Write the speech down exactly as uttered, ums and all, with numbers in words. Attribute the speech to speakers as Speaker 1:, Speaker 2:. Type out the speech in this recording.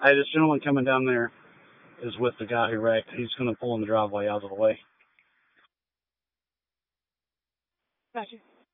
Speaker 1: Hey, this gentleman coming down there is with the guy who wrecked. He's going to pull in the driveway out of the way.
Speaker 2: Gotcha.